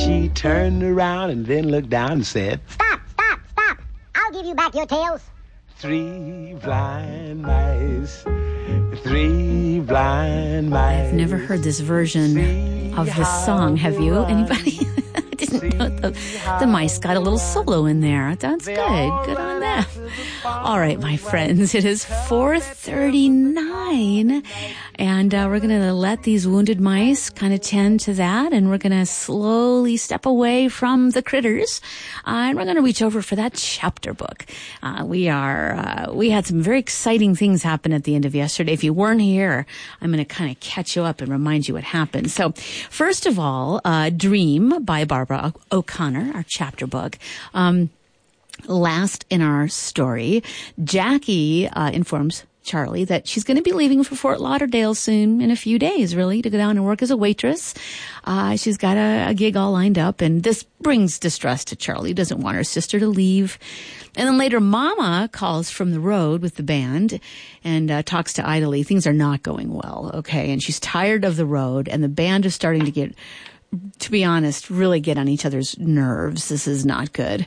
she turned around and then looked down and said, Stop, stop, stop. I'll give you back your tails. 3 blind mice, 3 blind mice. I've never heard this version of this song. Have you? Anybody? I didn't know the mice got a little solo in there. That's good. Good on them. All right, my friends, it is 4:39, and we're going to let these wounded mice kind of tend to that, and we're going to slowly step away from the critters, and we're going to reach over for that chapter book. We had some very exciting things happen at the end of yesterday. If you weren't here, I'm going to kind of catch you up and remind you what happened. So, first of all, Dream by Barbara O'Connor, our chapter book. Last in our story, Jackie informs Charlie that she's going to be leaving for Fort Lauderdale soon, in a few days, really, to go down and work as a waitress. She's got a gig all lined up, and this brings distress to Charlie. Doesn't want her sister to leave. And then later, Mama calls from the road with the band and talks to Ida Lee. Things are not going well, okay? And she's tired of the road, and the band is starting to get, to be honest, really get on each other's nerves. This is not good.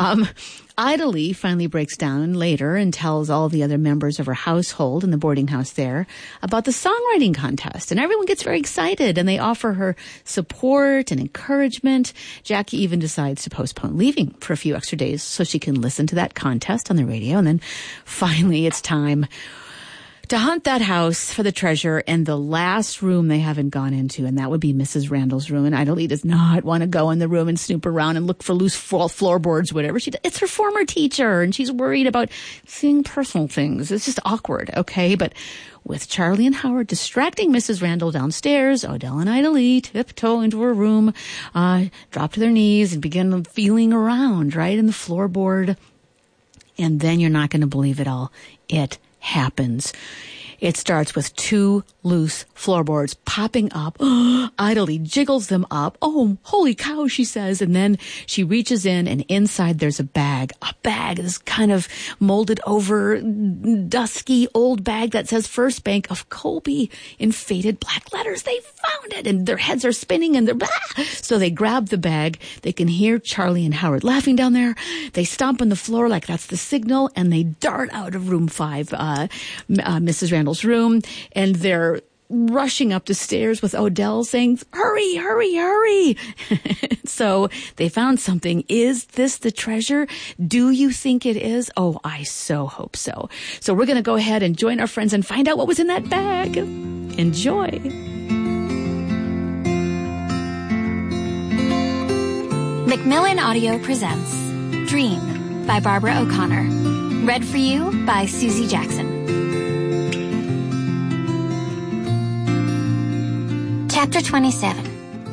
Ida Lee finally breaks down later and tells all the other members of her household in the boarding house there about the songwriting contest. And everyone gets very excited, and they offer her support and encouragement. Jackie even decides to postpone leaving for a few extra days so she can listen to that contest on the radio. And then finally it's time to hunt that house for the treasure and the last room they haven't gone into, and that would be Mrs. Randall's room. And Ida Lee does not want to go in the room and snoop around and look for loose floorboards, whatever. It's her former teacher, and she's worried about seeing personal things. It's just awkward, okay? But with Charlie and Howard distracting Mrs. Randall downstairs, Odell and Ida Lee tiptoe into her room, drop to their knees and begin feeling around, right, in the floorboard. And then you're not going to believe it all. It happens. It starts with 2 loose floorboards popping up. Ida Lee jiggles them up. Oh, holy cow, she says. And then she reaches in, and inside there's a bag, this kind of molded over, dusky old bag that says First Bank of Colby in faded black letters. They found it, and their heads are spinning, and they're blah. So they grab the bag. They can hear Charlie and Howard laughing down there. They stomp on the floor like that's the signal, and they dart out of room 5, Mrs. Randall's room, and they're rushing up the stairs with Odell saying, hurry, hurry, hurry. So they found something. Is this the treasure? Do you think it is? Oh, I so hope so. So we're going to go ahead and join our friends and find out what was in that bag. Enjoy. Macmillan Audio presents Dream by Barbara O'Connor. Read for you by Susie Jackson. Chapter 27.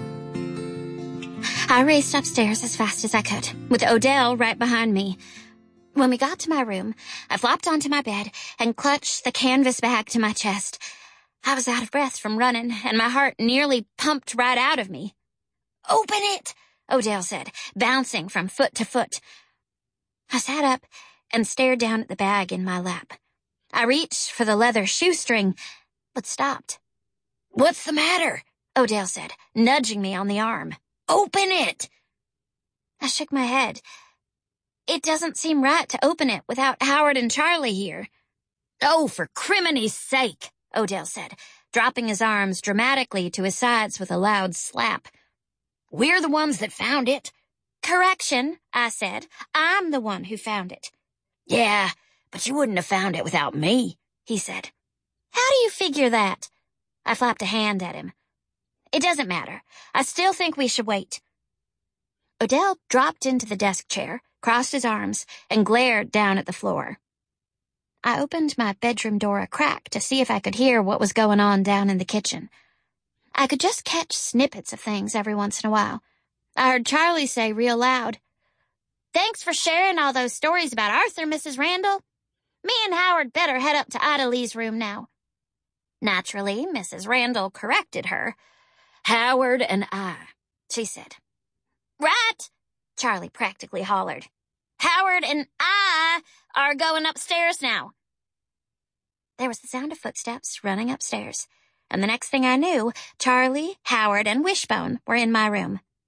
I raced upstairs as fast as I could, with Odell right behind me. When we got to my room, I flopped onto my bed and clutched the canvas bag to my chest. I was out of breath from running, and my heart nearly pumped right out of me. Open it, Odell said, bouncing from foot to foot. I sat up and stared down at the bag in my lap. I reached for the leather shoestring, but stopped. What's the matter? Odell said, nudging me on the arm. Open it! I shook my head. It doesn't seem right to open it without Howard and Charlie here. Oh, for crimini's sake, Odell said, dropping his arms dramatically to his sides with a loud slap. We're the ones that found it. Correction, I said. I'm the one who found it. Yeah, but you wouldn't have found it without me, he said. How do you figure that? I flapped a hand at him. It doesn't matter. I still think we should wait. Odell dropped into the desk chair, crossed his arms, and glared down at the floor. I opened my bedroom door a crack to see if I could hear what was going on down in the kitchen. I could just catch snippets of things every once in a while. I heard Charlie say real loud, Thanks for sharing all those stories about Arthur, Mrs. Randall. Me and Howard better head up to Ida Lee's room now. Naturally, Mrs. Randall corrected her. Howard and I, she said. Right, Charlie practically hollered. Howard and I are going upstairs now. There was the sound of footsteps running upstairs, and the next thing I knew, Charlie, Howard, and Wishbone were in my room.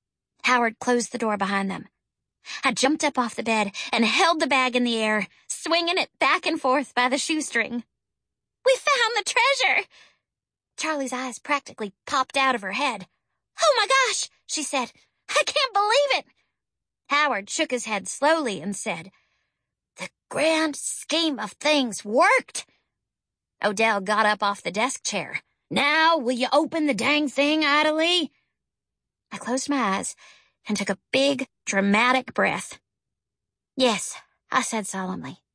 Howard closed the door behind them. I jumped up off the bed and held the bag in the air, swinging it back and forth by the shoestring. We found the treasure! Charlie's eyes practically popped out of her head. Oh my gosh, she said. I can't believe it. Howard shook his head slowly and said, The grand scheme of things worked. Odell got up off the desk chair. Now, will you open the dang thing, Ida Lee? I closed my eyes and took a big, dramatic breath. Yes, I said solemnly.